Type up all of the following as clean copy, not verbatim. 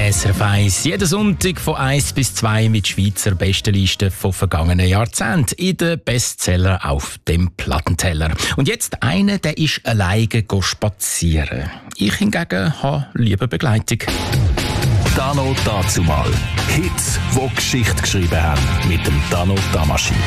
SRF 1. Jeden Sonntag von 1 bis 2 mit Schweizer Bestenlisten von vergangenen Jahrzehnten in den Bestseller auf dem Plattenteller. Und jetzt einer, der ist alleine spazieren. Ich hingegen habe liebe Begleitung. Dano dazumal. Hits, die Geschichte geschrieben haben. Mit dem Dano Damaschin.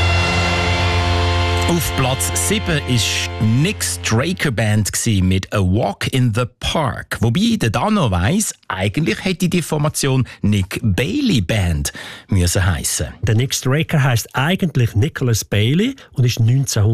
Auf Platz 7 war Nick Straker Band mit «A Walk in the Park». Wobei der Dano weiss, eigentlich hätte die Formation Nick Bailey Band müssen heissen. Der Nick Straker heisst eigentlich Nicholas Bailey und ist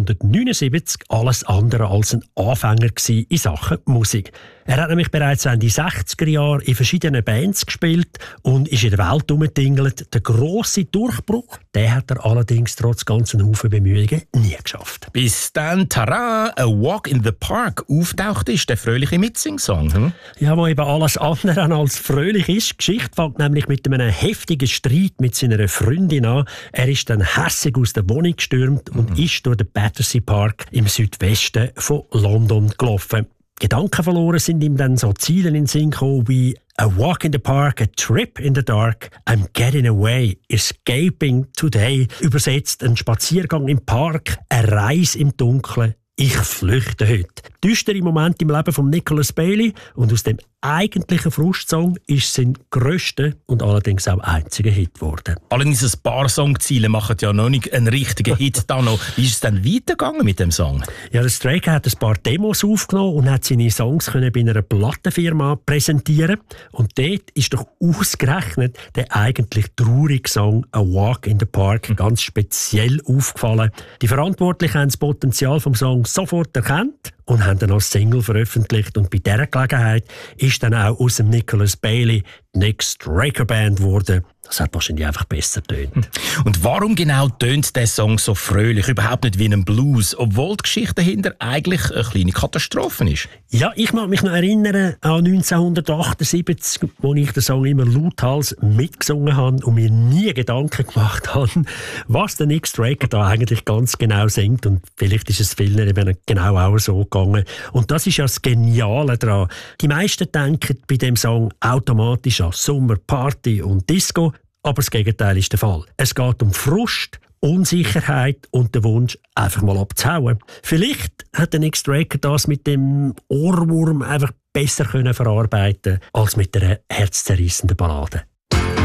1979 alles andere als ein Anfänger in Sachen Musik. Er hat nämlich bereits Ende 60er Jahre in verschiedenen Bands gespielt und ist in der Welt herumgetingelt. Der grosse Durchbruch, den hat er allerdings trotz ganzen Haufen Bemühungen nie geschafft. Bis dann, tada, «A Walk in the Park» auftaucht ist, der fröhliche Mitsing-Song. Ja, wo eben alles andere als fröhlich ist. Die Geschichte fängt nämlich mit einem heftigen Streit mit seiner Freundin an. Er ist dann hässig aus der Wohnung gestürmt und ist durch den Battersea Park im Südwesten von London gelaufen. Gedanken verloren sind ihm dann so Ziele in den Sinn gekommen wie «A walk in the park, a trip in the dark, I'm getting away, escaping today». Übersetzt ein Spaziergang im Park, eine Reise im Dunkeln, ich flüchte heute. Düstere Moment im Leben von Nicholas Bailey und aus dem eigentlichen Frustsong ist sein grösster und allerdings auch einziger Hit geworden. Allerdings ein paar Songziele machen ja noch nicht einen richtigen Hit. Wie ist es dann weitergegangen mit dem Song? Ja, der Straker hat ein paar Demos aufgenommen und hat seine Songs bei einer Plattenfirma präsentieren. Und dort ist doch ausgerechnet der eigentlich traurige Song «A Walk in the Park» ganz speziell aufgefallen. Die Verantwortlichen haben das Potenzial vom Song sofort erkannt und haben dann als Single veröffentlicht. Und bei dieser Gelegenheit ist dann auch aus dem Nicholas Bailey die Nick Straker Band geworden. Das hat wahrscheinlich einfach besser tönt. Und warum genau tönt der Song so fröhlich, überhaupt nicht wie ein Blues, obwohl die Geschichte dahinter eigentlich eine kleine Katastrophe ist? Ja, ich mag mich noch erinnern an 1978, wo ich den Song immer lauthals mitgesungen habe und mir nie Gedanken gemacht habe, was der Nick Straker da eigentlich ganz genau singt. Und vielleicht ist es vielen eben genau auch so gegangen. Und das ist ja das Geniale daran. Die meisten denken bei dem Song automatisch an Sommer, Party und Disco. Aber das Gegenteil ist der Fall. Es geht um Frust, Unsicherheit und den Wunsch, einfach mal abzuhauen. Vielleicht hat der Nick Straker das mit dem Ohrwurm einfach besser verarbeiten können als mit einer herzzerreissenden Ballade.